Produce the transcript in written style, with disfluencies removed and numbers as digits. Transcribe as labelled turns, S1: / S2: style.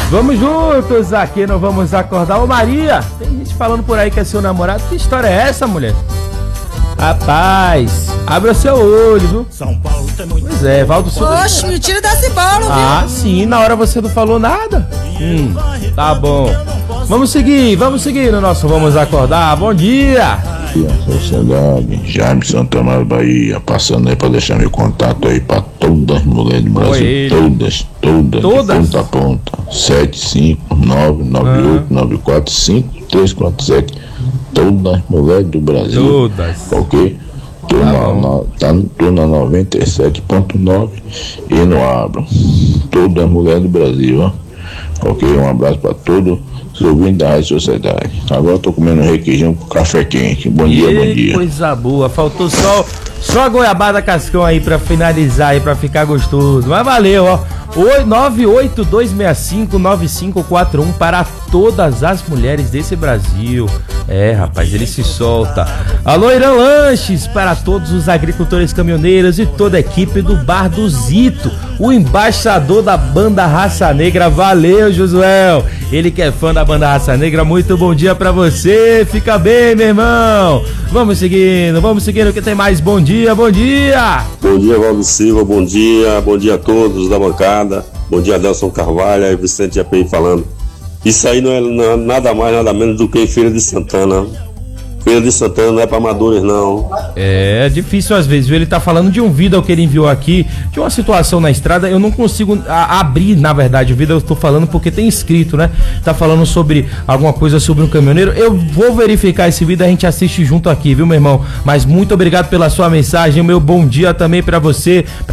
S1: Vamos juntos aqui, não vamos acordar. Ô Maria, tem gente falando por aí que é seu namorado. Que história é essa, mulher? Rapaz, abre o seu olho, viu?
S2: São Paulo tem muito.
S1: Pois é, Valdo Souza.
S3: Oxe, me tira desse bolo, viu?
S1: Ah, sim, na hora você não falou nada. Tá bom. Vamos seguir no nosso Vamos Acordar. Bom dia.
S4: Sociedade, Jaime Santana, Bahia, passando aí pra deixar meu contato aí pra todas as mulheres do Brasil, todas, de ponta a ponta, 75998945347, todas as mulheres do Brasil, ok? Tô na 97.9 e no Abro, todas as mulheres do Brasil, ó. Ok, um abraço pra todos os ouvintes da Rádio Sociedade. Agora eu tô comendo requeijão com café quente. Bom dia, bom dia.
S1: Coisa boa, faltou só a goiabada cascão aí pra finalizar aí, pra ficar gostoso. Mas valeu, ó. 982659541 para todas as mulheres desse Brasil. É, rapaz, ele se solta. Alô, Irã Lanches, para todos os agricultores caminhoneiros e toda a equipe do Bar do Zito, o embaixador da banda Raça Negra. Valeu, Josuel. Ele que é fã da banda Raça Negra, muito bom dia pra você. Fica bem, meu irmão. Vamos seguindo que tem mais. Bom dia, bom dia.
S5: Bom dia, Valdo Silva, bom dia a todos da bancada. Bom dia, Adelson Carvalho e Vicente API falando. Isso aí não é nada mais, nada menos do que Feira de Santana. Feira de Santana não é pra amadores, não.
S1: É difícil às vezes, viu? Ele tá falando de um vídeo que ele enviou aqui, de uma situação na estrada. Eu não consigo abrir, na verdade, o vídeo. Eu tô falando porque tem escrito, né? Tá falando sobre alguma coisa sobre um caminhoneiro. Eu vou verificar esse vídeo, a gente assiste junto aqui, viu, meu irmão? Mas muito obrigado pela sua mensagem. O meu bom dia também pra você,